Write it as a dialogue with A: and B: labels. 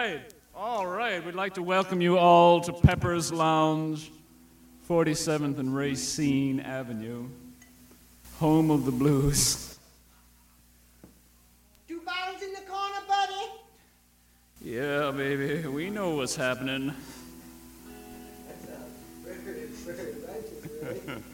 A: All right. We'd like to welcome you all to Pepper's Lounge, 47th and Racine Avenue, home of the blues.
B: 2 bottles in the corner, buddy.
A: Yeah, baby. We know what's happening.
B: That's very righteous, right?